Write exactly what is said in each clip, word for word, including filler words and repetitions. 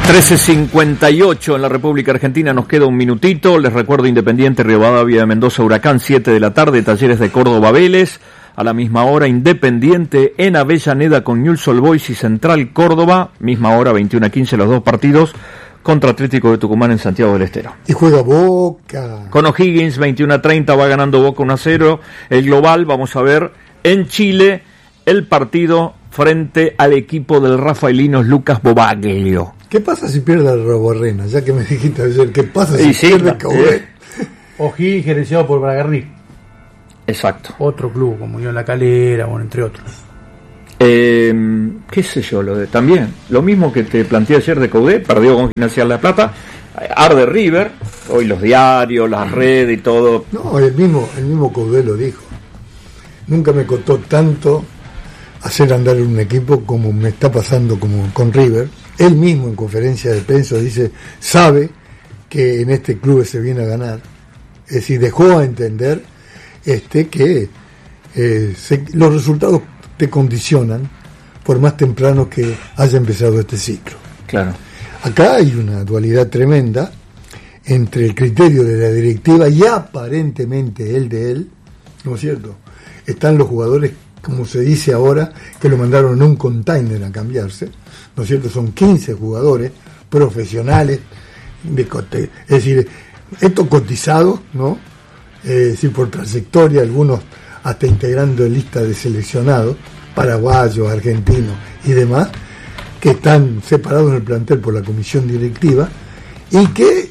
trece cincuenta y ocho en la República Argentina, nos queda un minutito. Les recuerdo: Independiente Rivadavia de Mendoza Huracán, siete de la tarde, Talleres de Córdoba Vélez. A la misma hora, Independiente en Avellaneda con Newell's Old Boys y Central Córdoba, misma hora, veintiuno a quince, los dos partidos, contra Atlético de Tucumán en Santiago del Estero. Y juega Boca. Con O'Higgins, veintiuno a treinta, va ganando Boca uno a cero. El global, vamos a ver, en Chile, el partido frente al equipo del rafaelinos Lucas Bobaglio. ¿Qué pasa si pierde el Roborrena? Ya que me dijiste ayer, ¿qué pasa si y sí, pierde el Caudé? Eh. O'Higgins, gerenciado por Bragarni. Exacto. Otro club, como Unión La Calera, bueno, entre otros. Eh, qué sé yo, lo de también, lo mismo que te planteé ayer de Caudé, perdió con Gimnasia de La Plata, arde River, hoy los diarios, las redes y todo. No, el mismo, el mismo Caudé lo dijo. Nunca me costó tanto hacer andar un equipo como me está pasando como con River. Él mismo en conferencia de prensa dice, sabe que en este club se viene a ganar. Es decir, dejó a entender este que eh, se, los resultados te condicionan por más temprano que haya empezado este ciclo. Claro. Acá hay una dualidad tremenda entre el criterio de la directiva y aparentemente el de él, ¿no es cierto? Están los jugadores, como se dice ahora, que lo mandaron en un container a cambiarse, ¿no es cierto? Son quince jugadores profesionales, de cote, es decir, estos cotizados, ¿no? Es decir, por trayectoria, algunos hasta integrando lista de seleccionados, paraguayos, argentinos y demás, que están separados en el plantel por la comisión directiva y que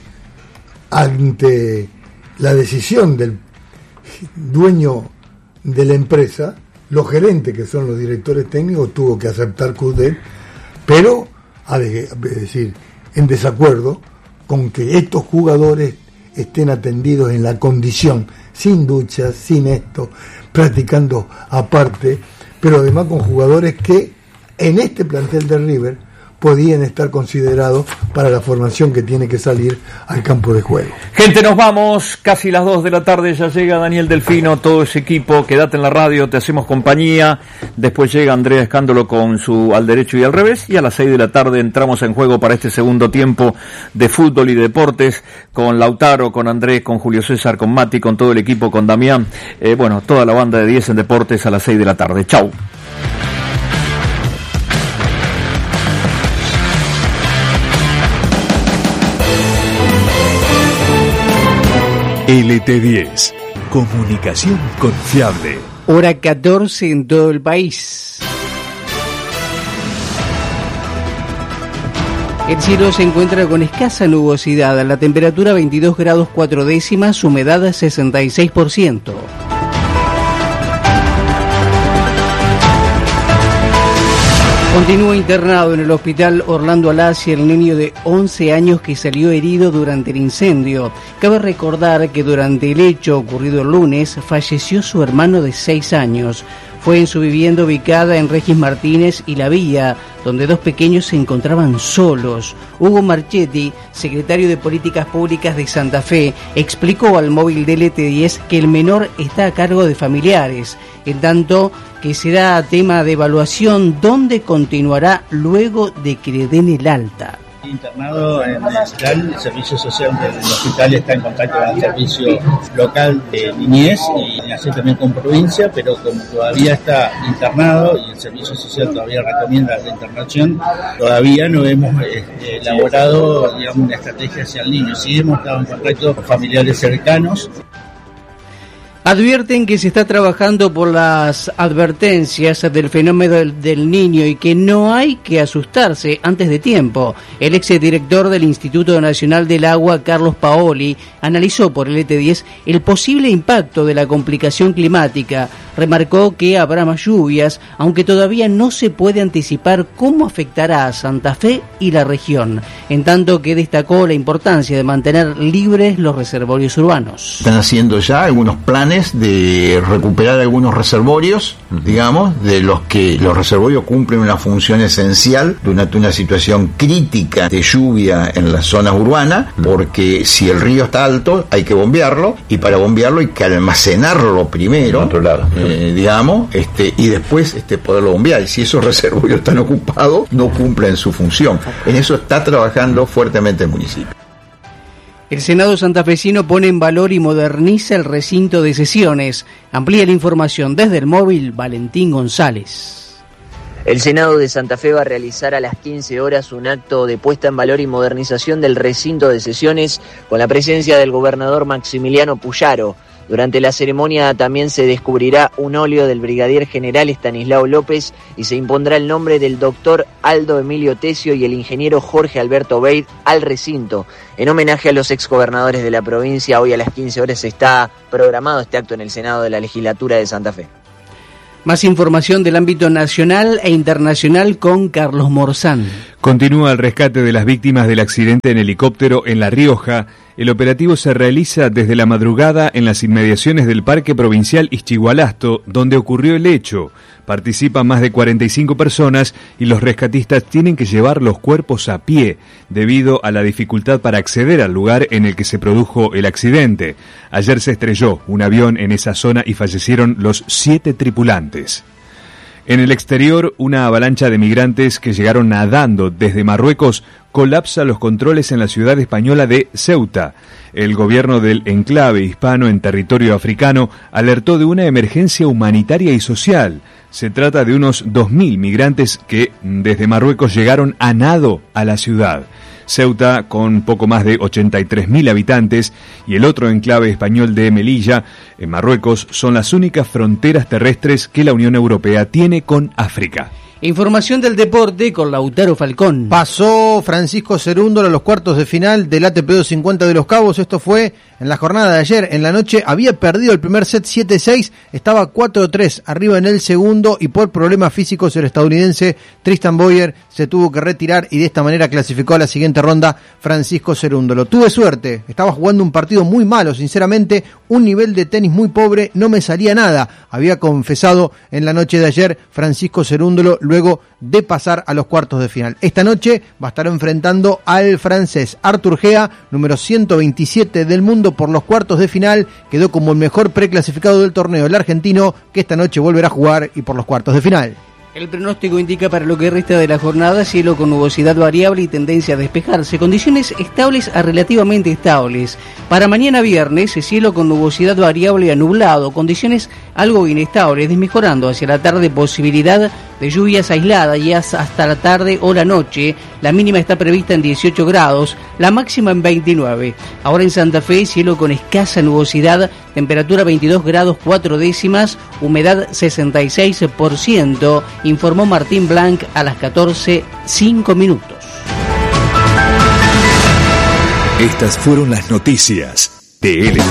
ante la decisión del dueño de la empresa, los gerentes que son los directores técnicos tuvo que aceptar Coudet, pero a de, es decir, en desacuerdo con que estos jugadores estén atendidos en la condición, sin duchas, sin esto, practicando aparte, pero además con jugadores que en este plantel de River podían estar considerados para la formación que tiene que salir al campo de juego. Gente, nos vamos, casi las dos de la tarde, ya llega Daniel Delfino, todo ese equipo, quédate en la radio, te hacemos compañía, después llega Andrea Escándolo con su Al Derecho y al Revés, y a las seis de la tarde entramos en juego para este segundo tiempo de fútbol y deportes, con Lautaro, con Andrés, con Julio César, con Mati, con todo el equipo, con Damián, eh, bueno, toda la banda de diez en deportes a las seis de la tarde. Chau. L T diez, comunicación confiable. Hora catorce en todo el país. El cielo se encuentra con escasa nubosidad, la temperatura veintidós grados cuatro décimas, humedad sesenta y seis por ciento. Continúa internado en el hospital Orlando Alassi el niño de once años que salió herido durante el incendio. Cabe recordar que durante el hecho ocurrido el lunes falleció su hermano de seis años. Fue en su vivienda ubicada en Regis Martínez y La Villa, donde dos pequeños se encontraban solos. Hugo Marchetti, secretario de Políticas Públicas de Santa Fe, explicó al móvil de L T diez que el menor está a cargo de familiares, en tanto que será tema de evaluación donde continuará luego de que le den el alta. Internado en el hospital, el servicio social del hospital está en contacto con el servicio local de niñez y así también con provincia, pero como todavía está internado y el servicio social todavía recomienda la internación, todavía no hemos eh, elaborado, digamos, una estrategia hacia el niño. Sí hemos estado en contacto con familiares cercanos. Advierten que se está trabajando por las advertencias del fenómeno del, del niño y que no hay que asustarse antes de tiempo. El exdirector del Instituto Nacional del Agua, Carlos Paoli, analizó por L T diez el posible impacto de la complicación climática. Remarcó que habrá más lluvias, aunque todavía no se puede anticipar cómo afectará a Santa Fe y la región, en tanto que destacó la importancia de mantener libres los reservorios urbanos. Están haciendo ya algunos planes planes de recuperar algunos reservorios, uh-huh. digamos, de los que los reservorios cumplen una función esencial durante una situación crítica de lluvia en las zonas urbanas, uh-huh. porque si el río está alto hay que bombearlo, y para bombearlo hay que almacenarlo primero, otro lado. Eh, digamos, este, y después este, poderlo bombear, y si esos reservorios están ocupados no cumplen su función. En eso está trabajando fuertemente el municipio. El Senado santafesino pone en valor y moderniza el recinto de sesiones. Amplía la información desde el móvil Valentín González. El Senado de Santa Fe va a realizar a las quince horas un acto de puesta en valor y modernización del recinto de sesiones con la presencia del gobernador Maximiliano Puyaro. Durante la ceremonia también se descubrirá un óleo del brigadier general Estanislao López y se impondrá el nombre del doctor Aldo Emilio Tesio y el ingeniero Jorge Alberto Beid al recinto. En homenaje a los exgobernadores de la provincia, hoy a las quince horas está programado este acto en el Senado de la Legislatura de Santa Fe. Más información del ámbito nacional e internacional con Carlos Morzán. Continúa el rescate de las víctimas del accidente en helicóptero en La Rioja. El operativo se realiza desde la madrugada en las inmediaciones del Parque Provincial Ischigualasto, donde ocurrió el hecho. Participan más de cuarenta y cinco personas y los rescatistas tienen que llevar los cuerpos a pie, debido a la dificultad para acceder al lugar en el que se produjo el accidente. Ayer se estrelló un avión en esa zona y fallecieron los siete tripulantes. En el exterior, una avalancha de migrantes que llegaron nadando desde Marruecos colapsa los controles en la ciudad española de Ceuta. El gobierno del enclave hispano en territorio africano alertó de una emergencia humanitaria y social. Se trata de unos dos mil migrantes que desde Marruecos llegaron a nado a la ciudad. Ceuta, con poco más de ochenta y tres mil habitantes, y el otro enclave español de Melilla, en Marruecos, son las únicas fronteras terrestres que la Unión Europea tiene con África. Información del deporte con Lautaro Falcón. Pasó Francisco Cerúndolo a los cuartos de final del A T P doscientos cincuenta de Los Cabos. Esto fue en la jornada de ayer. En la noche había perdido el primer set siete seis, estaba cuatro tres arriba en el segundo y por problemas físicos el estadounidense Tristan Boyer se tuvo que retirar y de esta manera clasificó a la siguiente ronda Francisco Cerúndolo. Tuve suerte, estaba jugando un partido muy malo, sinceramente, un nivel de tenis muy pobre, no me salía nada, había confesado en la noche de ayer Francisco Cerúndolo luego de pasar a los cuartos de final. Esta noche va a estar enfrentando al francés Arthur Gea, número ciento veintisiete del mundo por los cuartos de final, quedó como el mejor preclasificado del torneo el argentino, que esta noche volverá a jugar y por los cuartos de final. El pronóstico indica para lo que resta de la jornada cielo con nubosidad variable y tendencia a despejarse, condiciones estables a relativamente estables. Para mañana viernes, cielo con nubosidad variable a nublado, condiciones algo inestables, desmejorando hacia la tarde posibilidad de lluvias aisladas y hasta la tarde o la noche. La mínima está prevista en dieciocho grados, la máxima en veintinueve. Ahora en Santa Fe, cielo con escasa nubosidad, temperatura veintidós grados cuatro décimas, humedad sesenta y seis por ciento, informó Martín Blanc a las catorce cinco minutos. Estas fueron las noticias de L.